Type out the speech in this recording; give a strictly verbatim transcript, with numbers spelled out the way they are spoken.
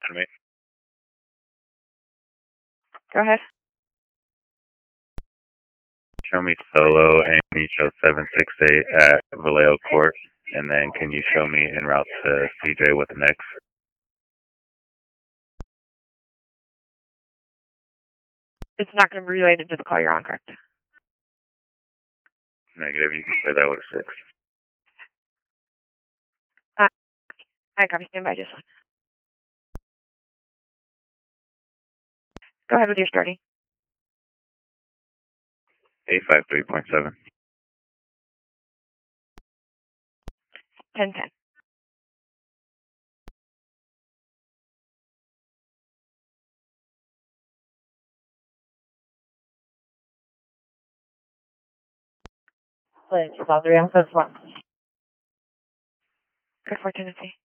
me. Go ahead. Show me solo and can you show seven six eight at Vallejo Court? And then can you show me en route to C J with an X? It's not going to be related to the call you're on, correct? Negative, you can play that with a six. Uh, I copy. Stand by just one. Go ahead with your starting. eight five three point seven. ten ten. Let's all three on one. Good for Tennessee.